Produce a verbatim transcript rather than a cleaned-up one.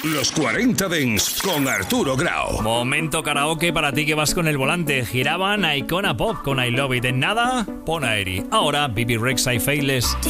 Los cuarenta Dents con Arturo Grau. Momento karaoke para ti que vas con el volante. Giraban a Icona Pop con I Love It. En nada, pon Aeri. Ahora, Bibi Rexa y Faithless.